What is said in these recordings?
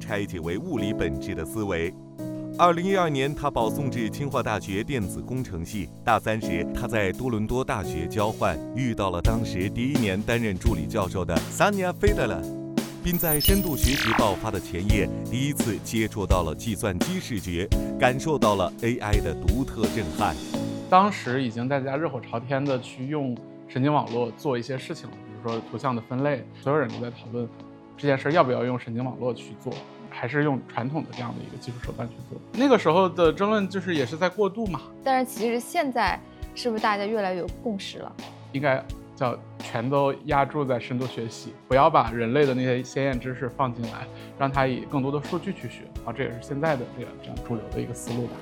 拆解为物理本质的思维。2012年，他保送至清华大学电子工程系。大三时，他在多伦多大学交换，遇到了当时第1年担任助理教授的 Sanya Fedela， 并在深度学习爆发的前夜，第一次接触到了计算机视觉，感受到了 AI 的独特震撼。 当时已经大家热火朝天的去用神经网络做一些事情了，比如说图像的分类，所有人都在讨论这件事要不要用神经网络去做，还是用传统的这样的一个技术手段去做。那个时候的争论就是也是在过渡嘛。 但是其实现在是不是大家越来越有共识了？应该叫全都压注在深度学习，不要把人类的那些先验知识放进来，让它以更多的数据去学啊，这也是现在的这样主流的一个思路吧。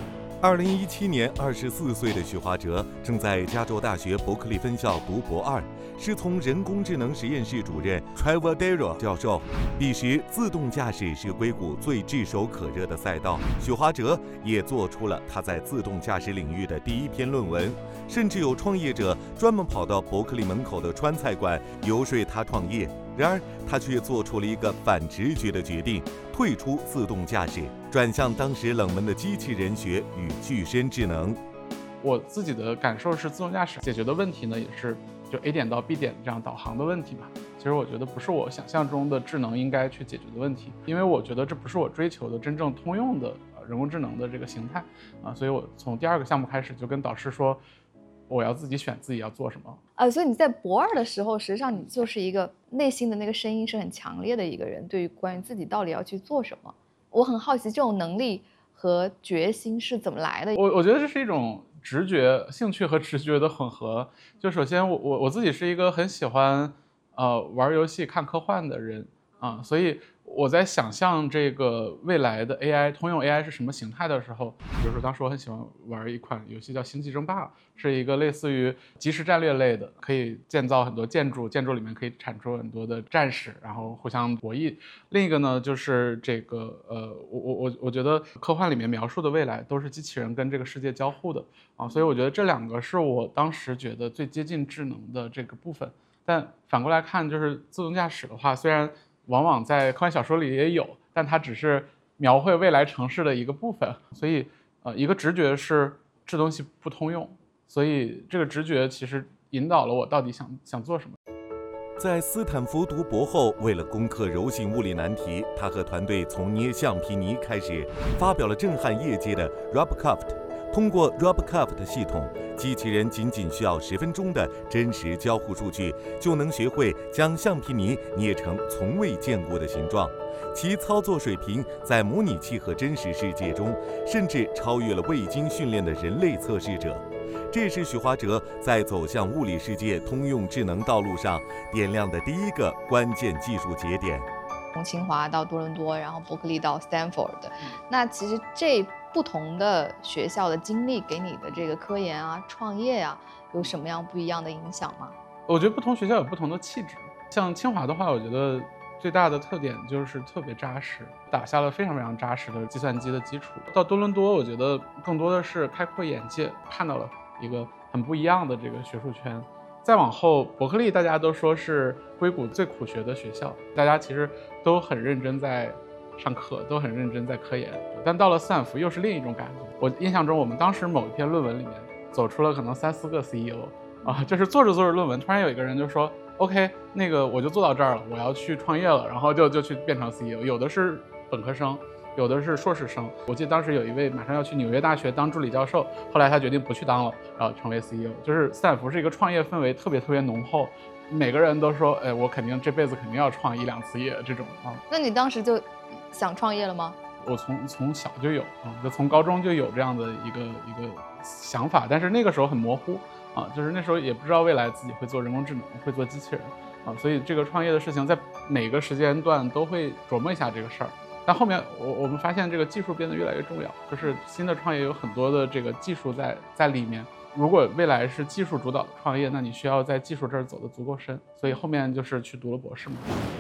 2017年，24岁的许华哲正在加州大学伯克利分校读博2，师从人工智能实验室主任 Trevor Darrow 教授。彼时，自动驾驶是硅谷最炙手可热的赛道，许华哲也做出了他在自动驾驶领域的第一篇论文，甚至有创业者专门跑到伯克利门口的川菜馆游说他创业。然而，他却做出了一个反直觉的决定，退出自动驾驶，转向当时冷门的机器人学与具身智能。 我自己的感受是，自动驾驶解决的问题呢，也是就 A 点到 B 点这样导航的问题嘛。其实我觉得不是我想象中的智能应该去解决的问题，因为我觉得这不是我追求的真正通用的人工智能的这个形态啊。所以我从第2个项目开始就跟导师说，我要自己选自己要做什么。 所以你在博2的时候，实际上你就是一个内心的那个声音是很强烈的一个人，对于关于自己到底要去做什么，我很好奇这种能力和决心是怎么来的。 我觉得这是一种直觉、兴趣和直觉的混合。就首先我自己是一个很喜欢玩游戏、看科幻的人啊，所以我在想象这个未来的 AI 通用 AI 是什么形态的时候，比如说当时我很喜欢玩一款游戏叫《星际争霸》，是一个类似于即时战略类的，可以建造很多建筑，建筑里面可以产出很多的战士，然后互相博弈。另一个呢，就是这个我觉得科幻里面描述的未来都是机器人跟这个世界交互的啊，所以我觉得这2个是我当时觉得最接近智能的这个部分。但反过来看，就是自动驾驶的话，虽然往往在科幻小说里也有，但它只是描绘未来城市的一个部分。所以一个直觉是这东西不通用，所以这个直觉其实引导了我到底想做什么。 在斯坦福读博后，为了攻克柔性物理难题，他和团队从捏橡皮泥开始，发表了震撼业界的 Robocraft。通过 Robocraft 系统，机器人仅需要10分钟的真实交互数据，就能学会将橡皮泥捏成从未见过的形状。其操作水平在模拟器和真实世界中，甚至超越了未经训练的人类测试者。这是许华哲在走向物理世界通用智能道路上点亮的第一个关键技术节点。 从清华到多伦多，然后伯克利到 Stanford，那其实这不同的学校的经历给你的这个科研啊、创业啊，有什么样不一样的影响吗？ 我觉得不同学校有不同的气质。像清华的话，我觉得最大的特点就是特别扎实，打下了非常非常扎实的计算机的基础。到多伦多，我觉得更多的是开阔眼界，看到了一个很不一样的这个学术圈。再往后，伯克利大家都说是硅谷最苦学的学校，大家其实都很认真在上课，都很认真在科研。但到了斯坦福又是另一种感觉。我印象中，我们当时某一篇论文里面走出了可能3、4个 CEO 啊，就是做着做着论文，突然有一个人就说 OK， 那个我就做到这儿了，我要去创业了，然后就去变成 CEO。有的是本科生，有的是硕士生。我记得当时有一位马上要去纽约大学当助理教授，后来他决定不去当了，然后成为 CEO。就是斯坦福是一个创业氛围特别特别浓厚，每个人都说，我肯定这辈子肯定要创1、2次业这种啊。 那你当时就想创业了吗？ 我从小就有啊，就从高中就有这样的一个想法，但是那个时候很模糊啊，就是那时候也不知道未来自己会做人工智能，会做机器人啊，所以这个创业的事情在每个时间段都会琢磨一下这个事儿。但后面我们发现这个技术变得越来越重要，就是新的创业有很多的这个技术在里面。如果未来是技术主导的创业，那你需要在技术这儿走得足够深，所以后面就是去读了博士嘛。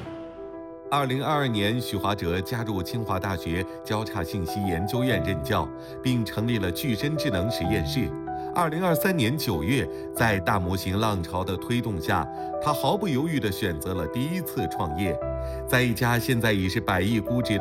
2022年，许华哲加入清华大学交叉信息研究院任教，并成立了具身智能实验室。2023年9月，在大模型浪潮的推动下，他毫不犹豫地选择了第一次创业，在一家现在已是100亿估值的